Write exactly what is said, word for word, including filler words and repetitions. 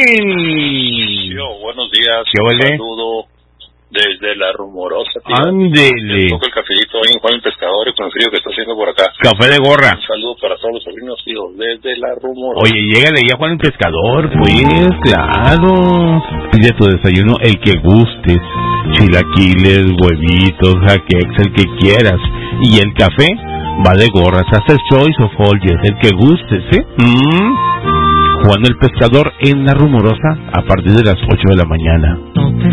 Juanín. Yo, buenos días. ¿Qué Un vale? saludo desde La Rumorosa, tío. Ándele. Un poco el cafecito ahí en Juan el Pescador y con el frío que está haciendo por acá. Café de gorra. Un saludo para todos los sobrinos, tío, desde La Rumorosa. Oye, llégale ya Juan el Pescador, pues, claro. Pide tu desayuno el que gustes. Chilaquiles, huevitos, jaquex, el que quieras. Y el café va de gorras. Haces choice of all, yes, el que gustes, ¿eh? ¿Mm? Juan el Pescador en La Rumorosa a partir de las ocho de la mañana.